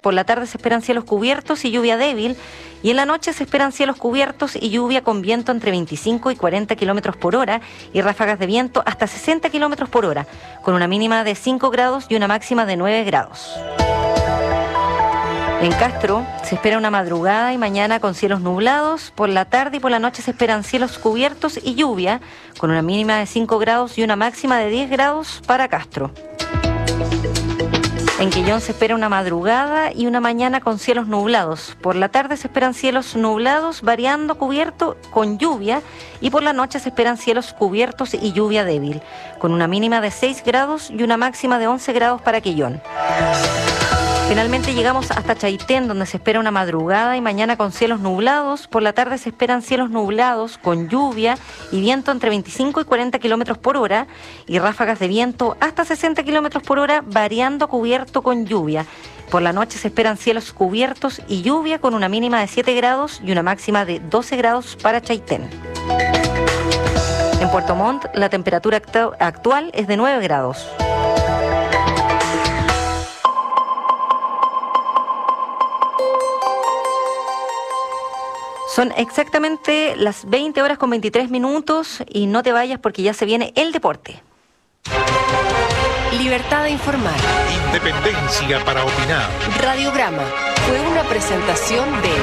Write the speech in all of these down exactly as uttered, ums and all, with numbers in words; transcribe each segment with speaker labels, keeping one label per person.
Speaker 1: por la tarde se esperan cielos cubiertos y lluvia débil, y en la noche se esperan cielos cubiertos y lluvia con viento entre veinticinco y cuarenta kilómetros por hora y ráfagas de viento hasta sesenta kilómetros por hora, con una mínima de cinco grados y una máxima de nueve grados. En Castro se espera una madrugada y mañana con cielos nublados. Por la tarde y por la noche se esperan cielos cubiertos y lluvia, con una mínima de cinco grados y una máxima de diez grados para Castro. En Quillón se espera una madrugada y una mañana con cielos nublados. Por la tarde se esperan cielos nublados, variando cubierto con lluvia, y por la noche se esperan cielos cubiertos y lluvia débil, con una mínima de seis grados y una máxima de once grados para Quillón. Finalmente llegamos hasta Chaitén, donde se espera una madrugada y mañana con cielos nublados. Por la tarde se esperan cielos nublados con lluvia y viento entre veinticinco y cuarenta kilómetros por hora y ráfagas de viento hasta sesenta kilómetros por hora, variando cubierto con lluvia. Por la noche se esperan cielos cubiertos y lluvia con una mínima de siete grados y una máxima de doce grados para Chaitén. En Puerto Montt la temperatura actu- actual es de nueve grados. Son exactamente las veinte horas con veintitrés minutos y no te vayas porque ya se viene el deporte.
Speaker 2: Libertad de informar.
Speaker 3: Independencia para opinar.
Speaker 2: Radiograma fue una presentación de...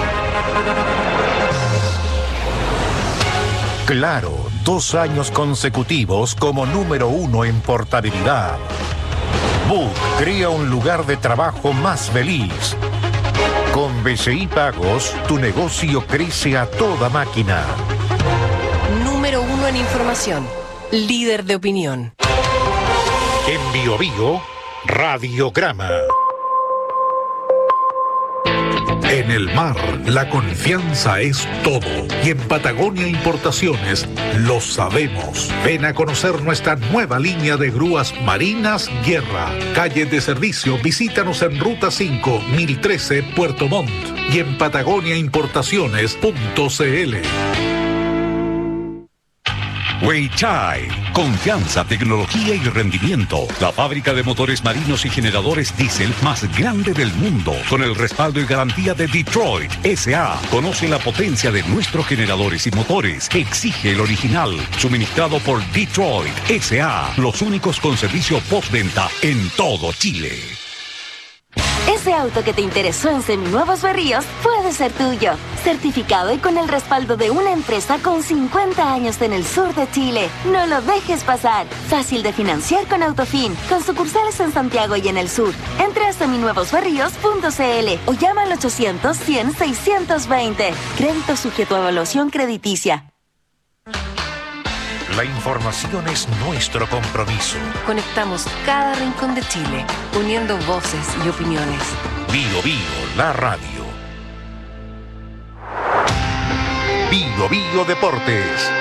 Speaker 3: Claro, dos años consecutivos como número uno en portabilidad. Book crea un lugar de trabajo más feliz. Con B C I Pagos, tu negocio crece a toda máquina.
Speaker 2: Número uno en información. Líder de opinión.
Speaker 3: En Bio Bio, Radiograma. En el mar, la confianza es todo. Y en Patagonia Importaciones lo sabemos. Ven a conocer nuestra nueva línea de grúas marinas Guerra. Calle de servicio, visítanos en Ruta cinco, mil trece, Puerto Montt. Y en patagonia importaciones punto c l.
Speaker 4: Weichai, confianza, tecnología y rendimiento. La fábrica de motores marinos y generadores diésel más grande del mundo, con el respaldo y garantía de Detroit S A. Conoce la potencia de nuestros generadores y motores. Exige el original, suministrado por Detroit S A. Los únicos con servicio postventa en todo Chile.
Speaker 5: Ese auto que te interesó en Seminuevos Berríos puede ser tuyo. Certificado y con el respaldo de una empresa con cincuenta años en el sur de Chile. No lo dejes pasar. Fácil de financiar con Autofin, con sucursales en Santiago y en el sur. Entra a seminuevos berríos punto c l o llama al ochocientos, cien, seiscientos veinte. Crédito sujeto a evaluación crediticia.
Speaker 3: La información es nuestro compromiso.
Speaker 2: Conectamos cada rincón de Chile, uniendo voces y opiniones.
Speaker 3: Bio Bio, la radio. Bio Bio Deportes.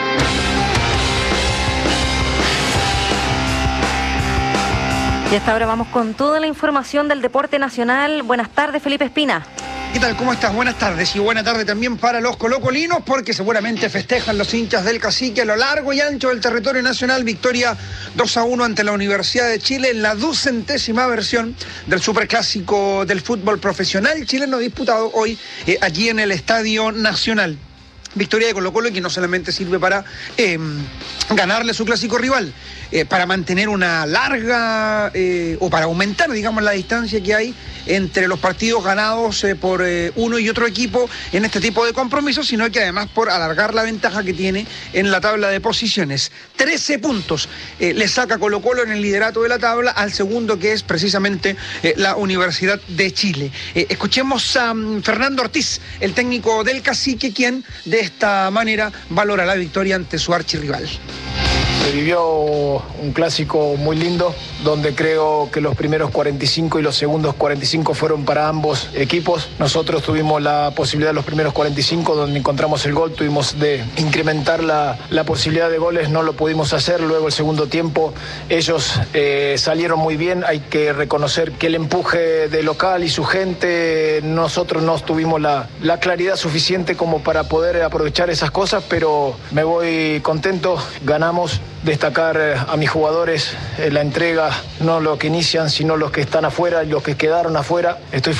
Speaker 1: Y hasta ahora vamos con toda la información del deporte nacional. Buenas tardes, Felipe Espina.
Speaker 6: ¿Qué tal? ¿Cómo estás? Buenas tardes y buena tarde también para los colocolinos, porque seguramente festejan los hinchas del Cacique a lo largo y ancho del territorio nacional. Victoria dos a uno ante la Universidad de Chile en la ducentésima versión del superclásico del fútbol profesional chileno disputado hoy eh, allí en el Estadio Nacional. Victoria de Colo-Colo que no solamente sirve para eh, ganarle a su clásico rival, eh, para mantener una larga eh, o para aumentar, digamos, la distancia que hay entre los partidos ganados eh, por eh, uno y otro equipo en este tipo de compromisos, sino que además por alargar la ventaja que tiene en la tabla de posiciones. trece puntos eh, le saca Colo-Colo en el liderato de la tabla al segundo, que es precisamente eh, la Universidad de Chile. Eh, escuchemos a um, Fernando Ortiz, el técnico del Cacique, quien de esta manera valora la victoria ante su archirrival.
Speaker 7: Se vivió un clásico muy lindo, donde creo que los primeros cuarenta y cinco y los segundos cuarenta y cinco fueron para ambos equipos. Nosotros tuvimos la posibilidad de los primeros cuarenta y cinco, donde encontramos el gol, tuvimos de incrementar la, la posibilidad de goles, no lo pudimos hacer. Luego el segundo tiempo, ellos eh, salieron muy bien. Hay que reconocer que el empuje de local y su gente, nosotros no tuvimos la, la claridad suficiente como para poder aprovechar esas cosas, pero me voy contento, ganamos. Destacar a mis jugadores, eh, la entrega, no los que inician, sino los que están afuera y los que quedaron afuera. Estoy